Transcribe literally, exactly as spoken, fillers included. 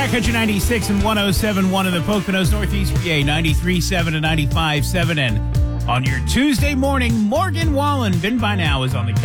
Track Country ninety-six and one oh seven point one in the Poconos, Northeast P A, ninety-three point seven and ninety-five point seven. And on your Tuesday morning, Morgan Wallen, been by now, is on the